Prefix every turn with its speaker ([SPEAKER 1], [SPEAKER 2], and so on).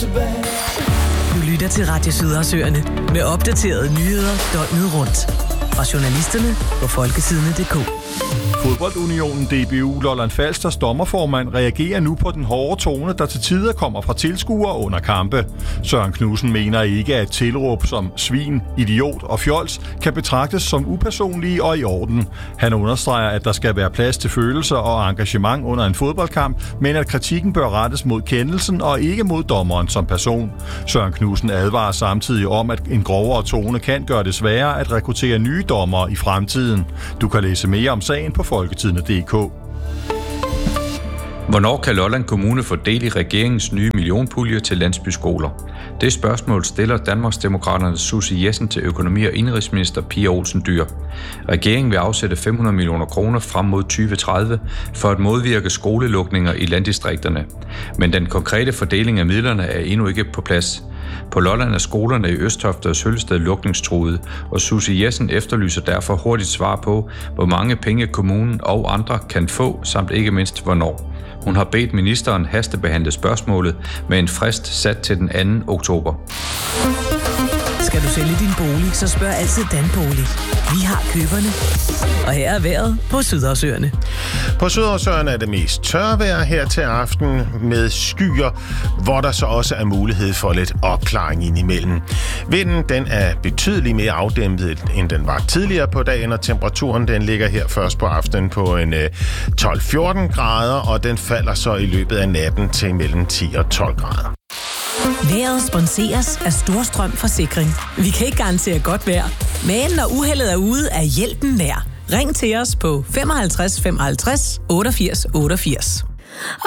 [SPEAKER 1] tilbage.
[SPEAKER 2] Du lytter til Radio Sydersøerne med opdaterede nyheder døgnet rundt. Fra journalisterne på folkesidene.dk.
[SPEAKER 3] Fodboldunionen DBU Lolland Falsters dommerformand reagerer nu på den hårde tone, der til tider kommer fra tilskuere under kampe. Søren Knudsen mener ikke, at tilråb som svin, idiot og fjols kan betragtes som upersonlige og i orden. Han understreger, at der skal være plads til følelser og engagement under en fodboldkamp, men at kritikken bør rettes mod kendelsen og ikke mod dommeren som person. Søren Knudsen advarer samtidig om, at en grovere tone kan gøre det sværere at rekruttere nye dommere i fremtiden. Du kan læse mere om sagen på folketidene.dk.
[SPEAKER 4] Hvornår kan Lolland Kommune få del i regeringens nye millionpulje til landsbyskoler? Det spørgsmål stiller Danmarksdemokraternes Susie Jessen til økonomi- og indenrigsminister Pia Olsen Dyhr. Regeringen vil afsætte 500 millioner kroner frem mod 2030 for at modvirke skolelukninger i landdistrikterne. Men den konkrete fordeling af midlerne er endnu ikke på plads. På Lolland er skolerne i Østofte og Sølsted lukningstruede, og Susie Jessen efterlyser derfor hurtigt svar på, hvor mange penge kommunen og andre kan få, samt ikke mindst hvornår. Hun har bedt ministeren hastebehandle spørgsmålet med en frist sat til den 2. oktober.
[SPEAKER 2] Skal du sælge din bolig, så spørg altid Danbolig. Vi har køberne. Og her er vejret på Sydersøerne.
[SPEAKER 5] På Sydersøerne er det mest tørvejr her til aften med skyer, hvor der så også er mulighed for lidt opklaring indimellem. Vinden den er betydeligt mere afdæmpet, end den var tidligere på dagen, og temperaturen den ligger her først på aftenen på en 12-14 grader, og den falder så i løbet af natten til mellem 10 og 12 grader.
[SPEAKER 2] Vejret sponseres af Storstrøm Forsikring. Vi kan ikke garantere godt vejr, men når uheldet er ude, er hjælpen nær. Ring til os på 55 55 88 88.